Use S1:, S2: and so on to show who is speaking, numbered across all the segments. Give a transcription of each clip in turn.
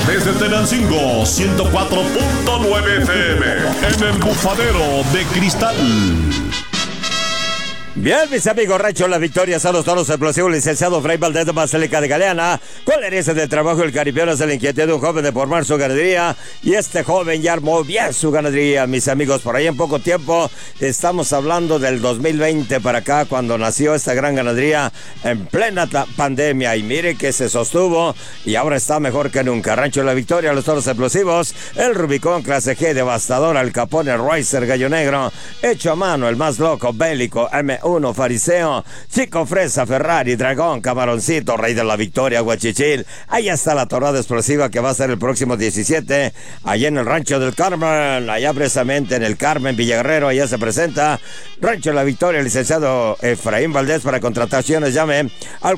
S1: Desde Tenancingo, 104.9 FM. En el bufadero de cristal.
S2: Bien, mis amigos, Rancho La Victoria, saludos todos explosivos, licenciado Fray Valdés de Basílica de Galeana. ¿Cuál eres del trabajo? El caripiano es la inquietud de un joven de formar su ganadería. Y este joven ya armó bien su ganadería, mis amigos. Por ahí en poco tiempo, estamos hablando del 2020 para acá, cuando nació esta gran ganadería en plena pandemia. Y mire que se sostuvo y ahora está mejor que nunca. Rancho La Victoria, los toros explosivos, el Rubicón clase G, devastador, Al Capone, Ricer, Gallo Negro, hecho a mano, el más loco, bélico, M1, Fariseo, Chico Fresa, Ferrari, Dragón, Camaroncito, Rey de la Victoria, Guachichil. Ahí está la torada explosiva que va a ser el próximo 17, allá en el Rancho del Carmen, allá precisamente en el Carmen, Villaguerrero. Allá se presenta Rancho La Victoria, licenciado Efraín Valdés. Para contrataciones llame al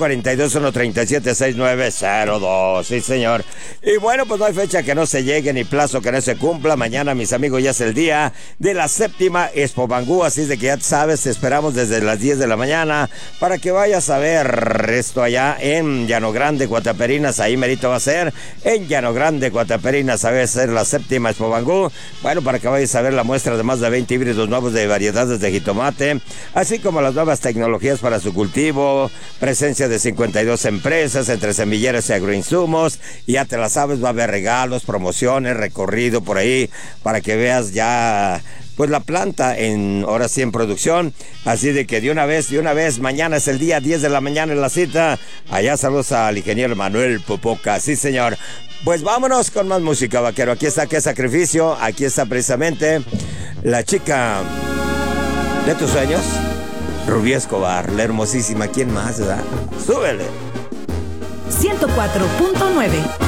S2: 442-137-6902. Sí, señor. Y bueno, pues no hay fecha que no se llegue ni plazo que no se cumpla. Mañana, mis amigos, ya es el día de la séptima Expo Bangú, así de que ya sabes, te esperamos desde las 10 de la mañana para que vayas a ver esto allá en Llano Grande, Guataperinas. Ahí merito va a ser en Llano Grande, Guataperinas, a ser la séptima Expo Bangú. Bueno, para que vayas a ver la muestra de más de 20 híbridos nuevos de variedades de jitomate, así como las nuevas tecnologías para su cultivo, presencia de 52 empresas entre semilleros y agroinsumos. Y ya te la sabes, va a haber regalos, promociones, recorrido por ahí para que veas ya pues la planta ahora sí en producción. Así de que de una vez, mañana es el día, 10 de la mañana en la cita. Allá saludos al ingeniero Manuel Popoca. Sí, señor. Pues vámonos con más música, vaquero. Aquí está Qué Sacrificio. Aquí está precisamente la chica de tus sueños, Rubí Escobar, la hermosísima. ¿Quién más, verdad? ¡Súbele!
S3: 104.9